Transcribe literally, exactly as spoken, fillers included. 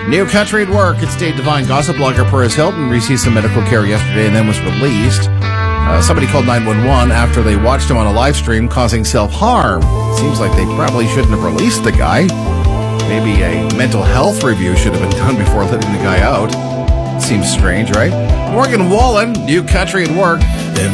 New Country at Work. It's Dave Devine, gossip blogger Perez Hilton, received some medical care yesterday and then was released. Uh, somebody called nine one one after they watched him on a live stream causing self-harm. Seems like they probably shouldn't have released the guy. Maybe a mental health review should have been done before letting the guy out. Seems strange, right? Morgan Wallen, New Country at Work.